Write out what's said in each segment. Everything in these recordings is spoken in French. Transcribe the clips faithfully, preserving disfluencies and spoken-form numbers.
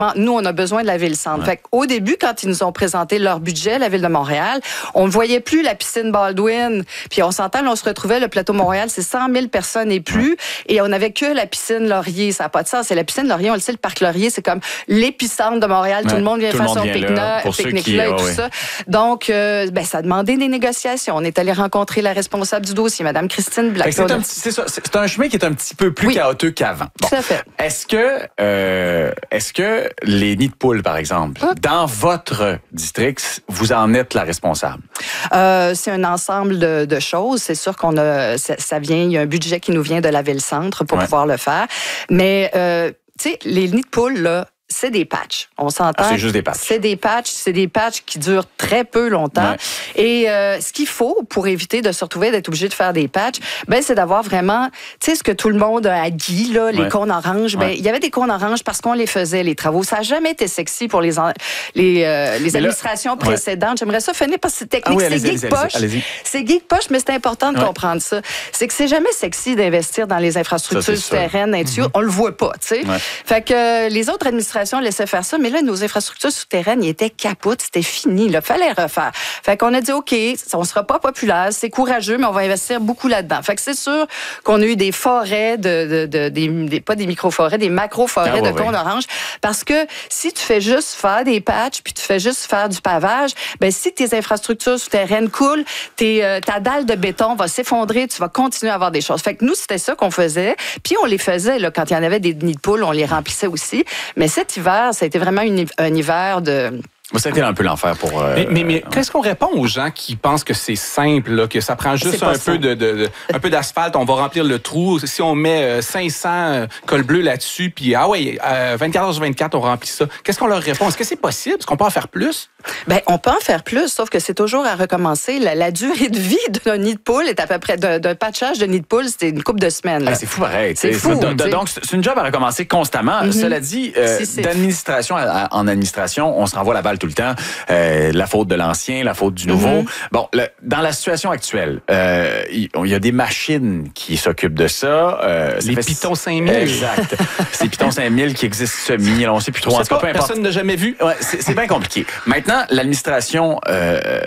nous, on a besoin de la ville-centre. Ouais. Fait qu'au début, quand ils nous ont présenté leur budget, la Ville de Montréal, on ne voyait plus la piscine Baldwin. Puis on s'entend, là, on se retrouvait, le plateau Montréal, c'est cent mille personnes et plus. Ouais. Et on n'avait que la piscine Laurier. Ça n'a pas de sens. C'est la piscine Laurier, on le sait, le parc Laurier, c'est comme l'épicentre de Montréal. Ouais. Tout le monde vient tout faire monde son pique-nique là, pique qui, là et oh, tout oui. ça. Donc, euh, ben, ça a demandé des négociations. On est allé rencontrer la responsable du dossier, Mme Christine Black. C'est un, c'est ça, c'est un chemin qui est un petit peu plus oui. chaotique qu'avant. Bon. Tout à fait. Est-ce que, euh, est-ce que les nids de poules, par exemple, ah. dans votre district, vous en êtes la responsable? Euh, c'est un ensemble de, de choses. C'est sûr qu'on a, ça, ça vient, il y a un budget qui nous vient de la Ville-Centre pour ouais. pouvoir le faire. Mais, euh, tu sais, les nids de poules, là, c'est des patchs. On s'entend. Ah, c'est juste des patchs. C'est des patchs. C'est des patchs qui durent très peu longtemps. Ouais. Et euh, ce qu'il faut pour éviter de se retrouver d'être obligé de faire des patchs, ben c'est d'avoir vraiment, tu sais, ce que tout le monde a acquis, là, les ouais. cônes oranges. Ben, ouais. il y avait des cônes oranges parce qu'on les faisait, les travaux. Ça n'a jamais été sexy pour les, en, les, euh, les administrations là, précédentes. Ouais. J'aimerais ça finir parce que c'est technique. Ah oui, c'est geek poche. C'est geek poche, mais c'est important de ouais. comprendre ça. C'est que c'est jamais sexy d'investir dans les infrastructures souterraines. Mm-hmm. On le voit pas, tu sais. Ouais. Fait que euh, les autres administrations laissait faire ça, mais là, nos infrastructures souterraines, ils étaient capotes, c'était fini, il fallait refaire. Fait qu'on a dit, OK, on sera pas populaire, c'est courageux, mais on va investir beaucoup là-dedans. Fait que c'est sûr qu'on a eu des forêts, de, de, de, des, des, pas des micro-forêts, des macro-forêts ah, ouais, de cônes ouais. oranges, parce que si tu fais juste faire des patchs, puis tu fais juste faire du pavage, ben si tes infrastructures souterraines coulent, tes, euh, ta dalle de béton va s'effondrer, tu vas continuer à avoir des choses. Fait que nous, c'était ça qu'on faisait, puis on les faisait, là, quand il y en avait des nids de poules, on les remplissait aussi, mais cet hiver, ça a été vraiment une, un hiver de... Ça a été un peu l'enfer pour... Euh, mais mais, mais qu'est-ce qu'on répond aux gens qui pensent que c'est simple, là, que ça prend juste un peu, de, de, de, un peu d'asphalte, on va remplir le trou. Si on met cinq cents cols bleus là-dessus, puis ah ouais, euh, vingt-quatre heures sur vingt-quatre, on remplit ça. Qu'est-ce qu'on leur répond? Est-ce que c'est possible? Est-ce qu'on peut en faire plus? Bien, on peut en faire plus, sauf que c'est toujours à recommencer. La, la durée de vie d'un nid de poule est à peu près... D'un, d'un patchage de nid de poule, c'est une couple de semaines. Ah, c'est fou pareil. C'est fou. De, de, donc, c'est une job à recommencer constamment. Mm-hmm. Cela dit, euh, si, d'administration à, en administration, on se renvoie la balle tout le temps. Euh, la faute de l'ancien, la faute du nouveau. Mm-hmm. Bon, le, dans la situation actuelle, euh, il, il y a des machines qui s'occupent de ça. Euh, Les ça Python cinq mille. Exact. C'est Python cinq mille qui existe semi. On ne sait plus trop. En tout cas, peu importe. Personne n'a jamais vu. Ouais, c'est, c'est bien compliqué. Maintenant, l'administration euh,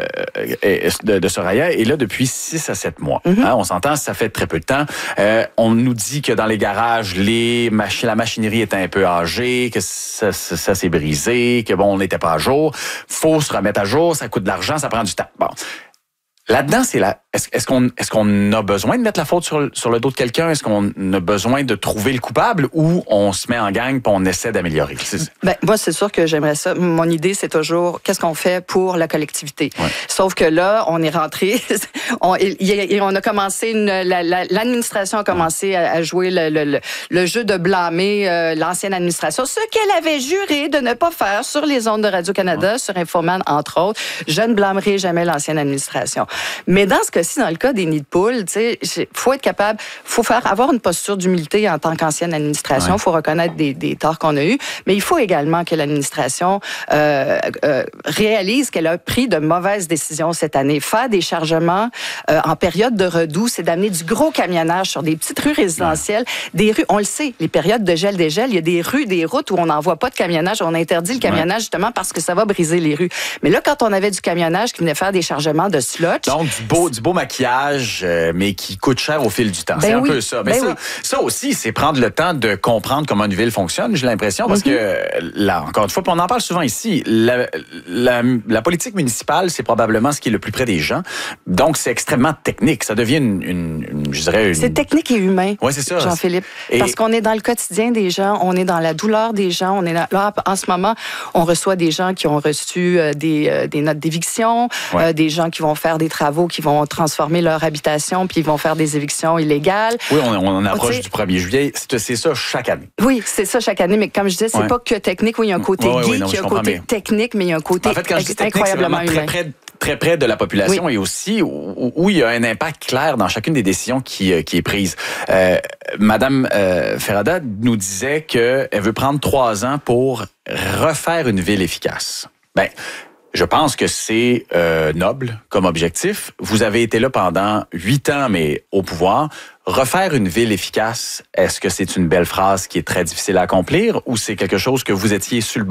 de, de Soraya est là depuis six à sept mois. Mm-hmm. Hein, on s'entend, ça fait très peu de temps. Euh, on nous dit que dans les garages, les machi- la machinerie était un peu âgée, que ça, ça, ça s'est brisé, que bon, on n'était pas à jour. Faut se remettre à jour, ça coûte de l'argent, ça prend du temps. Bon. Là-dedans, c'est la. Est-ce, est-ce qu'on est-ce qu'on a besoin de mettre la faute sur, sur le dos de quelqu'un? Est-ce qu'on a besoin de trouver le coupable ou on se met en gang et on essaie d'améliorer? C'est... Ben, moi, c'est sûr que j'aimerais ça. Mon idée, c'est toujours qu'est-ce qu'on fait pour la collectivité. Ouais. Sauf que là, on est rentré, on, y, on a commencé, une, la, la, l'administration a commencé à, à jouer le, le, le, le jeu de blâmer euh, l'ancienne administration, ce qu'elle avait juré de ne pas faire sur les ondes de Radio-Canada, ouais. sur Infoman, entre autres. Je ne blâmerai jamais l'ancienne administration. Mais dans ce cas-ci, dans le cas des nids de poules, tu sais, faut être capable, faut faire avoir une posture d'humilité en tant qu'ancienne administration. Il ouais. faut reconnaître des, des torts qu'on a eus, mais il faut également que l'administration euh, euh, réalise qu'elle a pris de mauvaises décisions cette année. Faire des chargements euh, en période de redoux, c'est d'amener du gros camionnage sur des petites rues résidentielles, ouais. des rues. On le sait, les périodes de gel, dégel, il y a des rues, des routes où on n'envoie pas de camionnage. On interdit le camionnage ouais. justement parce que ça va briser les rues. Mais là, quand on avait du camionnage qui venait faire des chargements de slotch, donc, du beau, du beau maquillage, euh, mais qui coûte cher au fil du temps. Ben c'est un oui. peu ça. Mais ben ça, oui. ça aussi, c'est prendre le temps de comprendre comment une ville fonctionne, j'ai l'impression, parce mm-hmm. que, là, encore une fois, on en parle souvent ici, la, la, la politique municipale, c'est probablement ce qui est le plus près des gens. Donc, c'est extrêmement technique. Ça devient une, une, une je dirais, une... C'est technique et humain, ouais, c'est ça. Jean-Philippe. Et... Parce qu'on est dans le quotidien des gens, on est dans la douleur des gens, on est là, là en ce moment, on reçoit des gens qui ont reçu euh, des, euh, des notes d'éviction, ouais. euh, des gens qui vont faire des travaux, qui vont transformer leur habitation, puis ils vont faire des évictions illégales. Oui, on, on approche du premier juillet. C'est, c'est ça chaque année. Oui, c'est ça chaque année, mais comme je disais, c'est ouais. pas que technique. Oui, il y a un côté ouais, geek, ouais, non, il y a un côté mais... technique, mais il y a un côté en fait, quand je dis technique, incroyablement c'est humain. Très près, très près de la population oui. et aussi où, où il y a un impact clair dans chacune des décisions qui, qui est prise. Euh, Madame euh, Ferrada nous disait qu'elle veut prendre trois ans pour refaire une ville efficace. Ben, je pense que c'est euh, noble comme objectif. Vous avez été là pendant huit ans, mais au pouvoir. Refaire une ville efficace, est-ce que c'est une belle phrase qui est très difficile à accomplir ou c'est quelque chose que vous étiez sur le